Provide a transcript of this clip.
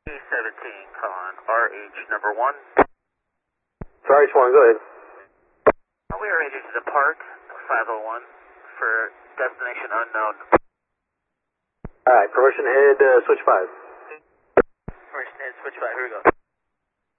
17 calling RH number 1. Sorry, RH1, go ahead. We are ready to depart 501 for destination unknown. Alright, permission head, switch 5. Permission head, switch 5, here we go.